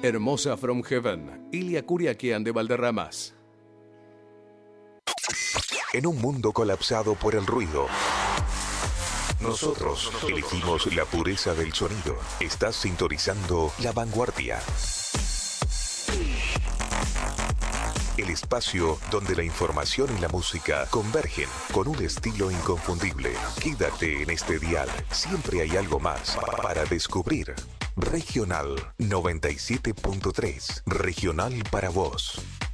Hermosa from Heaven, Ilia Curiaquian de Valderramas. En un mundo colapsado por el ruido, nosotros elegimos la pureza del sonido. Estás sintonizando La Vanguardia. El espacio donde la información y la música convergen con un estilo inconfundible. Quédate en este dial. Siempre hay algo más para descubrir. Regional 97.3. Regional para vos.